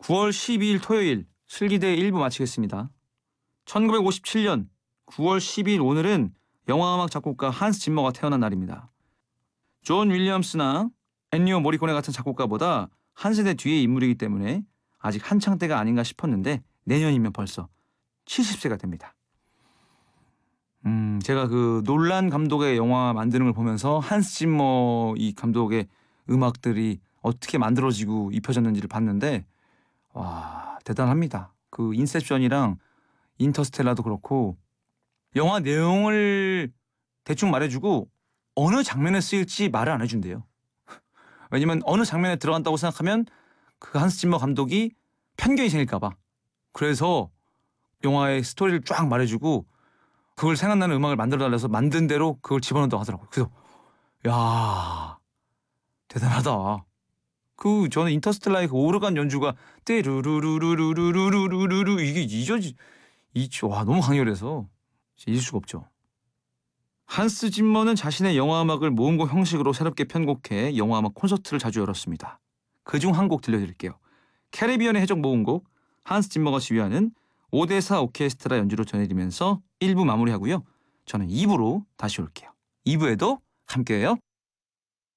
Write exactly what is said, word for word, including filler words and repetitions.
구월 십이일 토요일 슬기대의 일 부 마치겠습니다. 천구백오십칠 년 구월 십이일 오늘은 영화음악 작곡가 한스 짐머가 태어난 날입니다. 존 윌리엄스나 엔니오 모리코네 같은 작곡가보다 한 세대 뒤의 인물이기 때문에 아직 한창 때가 아닌가 싶었는데 내년이면 벌써 칠십 세가 됩니다. 음, 제가 그 놀란 감독의 영화 만드는 걸 보면서 한스 짐머 이 감독의 음악들이 어떻게 만들어지고 입혀졌는지를 봤는데 와, 대단합니다. 그 인셉션이랑 인터스텔라도 그렇고 영화 내용을 대충 말해주고 어느 장면에 쓰일지 말을 안 해준대요. 왜냐면 어느 장면에 들어간다고 생각하면 그 한스 짐머 감독이 편견이 생길까 봐. 그래서 영화의 스토리를 쫙 말해주고 그걸 생각나는 음악을 만들어달라서 만든 대로 그걸 집어넣는다고 하더라고요. 그래서 야, 대단하다. 그 저는 인터스텔라의 그 오르간 연주가 떼루루루루루루루루루루 이게 이저지 이죠. 와, 너무 강렬해서 잊을 수가 없죠. 한스 짐머는 자신의 영화음악을 모음곡 형식으로 새롭게 편곡해 영화음악 콘서트를 자주 열었습니다. 그중 한 곡 들려드릴게요. 캐리비안의 해적 모음곡 한스 짐머가 지휘하는 오데사 오케스트라 연주로 전해드리면서 일 부 마무리하고요. 저는 이 부로 다시 올게요. 이 부에도 함께해요.